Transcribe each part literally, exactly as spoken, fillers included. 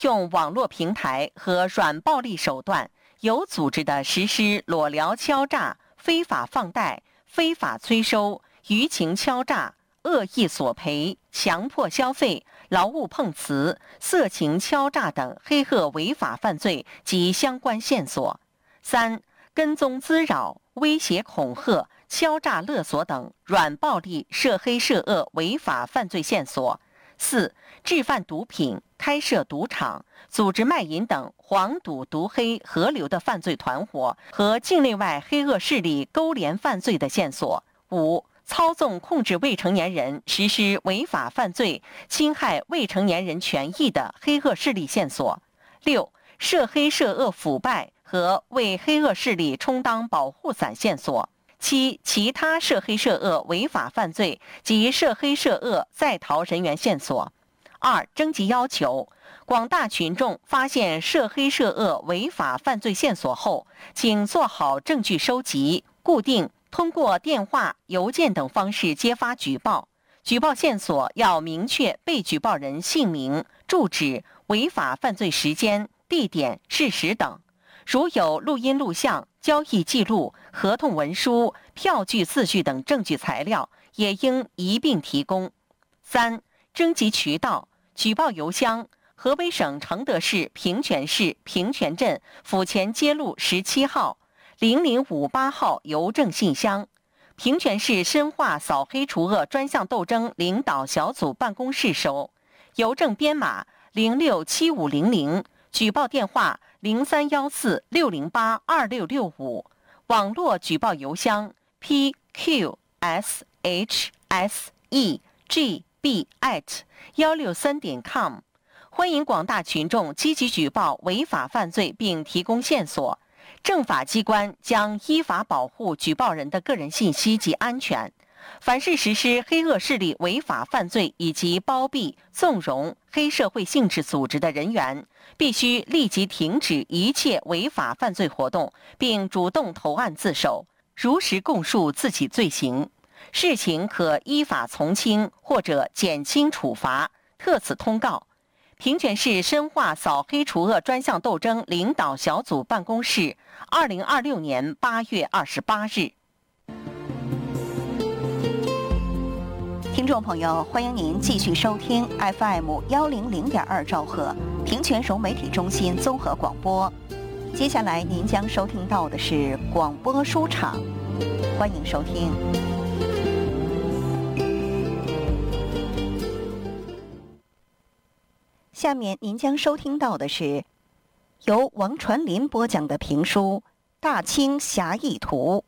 用网络平台和软暴力手段，有组织地实施裸聊敲诈、非法放贷、非法催收、舆情敲诈、恶意索赔、强迫消费、劳务碰瓷、色情敲诈等黑恶违法犯罪及相关线索。三、跟踪滋扰、威胁恐吓、敲诈勒索等软暴力涉黑涉恶违法犯罪线索。四、制贩毒品、开设赌场、组织卖淫等黄赌毒黑合流的犯罪团伙和境内外黑恶势力勾连犯罪的线索。五、操纵控制未成年人实施违法犯罪、侵害未成年人权益的黑恶势力线索。六、涉黑涉恶腐败和为黑恶势力充当保护伞线索。七、其他涉黑涉恶违法犯罪及涉黑涉恶在逃人员线索。二、征集要求，广大群众发现涉黑涉恶违法犯罪线索后，请做好证据收集，固定通过电话、邮件等方式揭发举报。举报线索要明确被举报人姓名、住址、违法犯罪时间、地点、事实等。如有录音录像、交易记录、合同文书、票据字据等证据材料，也应一并提供。三、征集渠道，举报邮箱：河北省承德市平泉市平泉镇府前街路十七号零零五八号邮政信箱；平泉市深化扫黑除恶专项斗争领导小组办公室收，邮政编码零六七五零零，举报电话零三幺四六零八二六六五，网络举报邮箱 p q s h s e g b at 一六三点 com。 欢迎广大群众积极举报违法犯罪并提供线索，政法机关将依法保护举报人的个人信息及安全。凡是实施黑恶势力违法犯罪以及包庇、纵容黑社会性质组织的人员，必须立即停止一切违法犯罪活动，并主动投案自首，如实供述自己罪行，事情可依法从轻或者减轻处罚。特此通告。平泉市深化扫黑除恶专项斗争领导小组办公室，二零二六年八月二十八日。 听众朋友，欢迎您继续收听 F M 一零零点二兆赫平泉省媒体中心综合广播。接下来您将收听到的是广播书场，欢迎收听。下面您将收听到的是由王传林播讲的评书《大清侠义图》。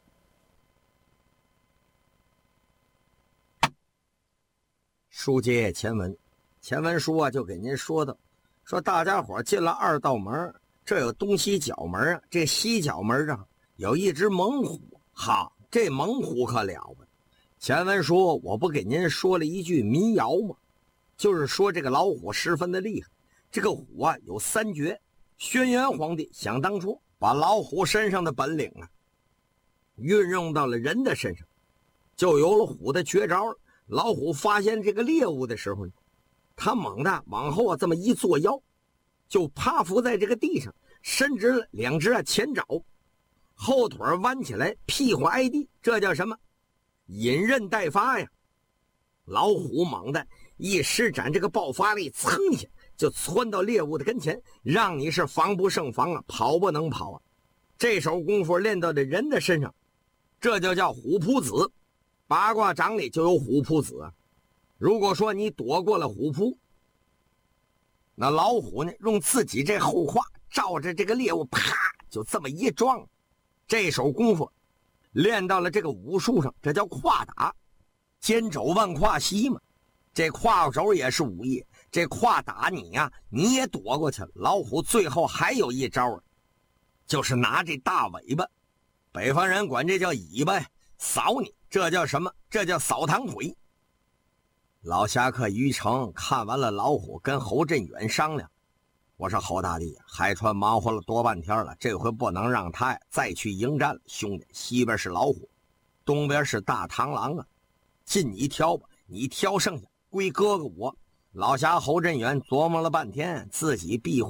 书接前文，前文书啊就给您说的，说大家伙进了二道门，这有东西角门啊，这西角门啊有一只猛虎，哈，这猛虎可了不得。前文书我不给您说了一句民谣吗？就是说这个老虎十分的厉害，这个虎啊有三绝。轩辕皇帝想当初把老虎身上的本领啊运用到了人的身上，就有了虎的绝招了。老虎发现这个猎物的时候呢，他猛地往后啊这么一坐腰，就趴伏在这个地上，伸直了两只啊前爪，后腿弯起来，屁股挨地，这叫什么？引刃待发呀！老虎猛地一施展这个爆发力，噌一下就窜到猎物的跟前，让你是防不胜防啊，跑不能跑啊！这手功夫练到这人的身上，这就叫虎扑子。八卦掌里就有虎扑子啊。如果说你躲过了虎扑，那老虎呢用自己这后胯照着这个猎物，啪就这么一撞，这手功夫练到了这个武术上，这叫胯打。肩肘万胯膝嘛，这胯肘也是武艺，这胯打你呀、啊，你也躲过去了。老虎最后还有一招，就是拿这大尾巴，北方人管这叫尾巴，扫你，这叫什么？这叫扫堂腿。老侠客于成看完了老虎，跟侯振远商量，我说侯大帝，海川忙活了多半天了，这回不能让他再去迎战了。兄弟，西边是老虎，东边是大螳螂啊，尽你挑吧，你挑剩下归哥哥我。老侠侯振远琢磨了半天，自己避讳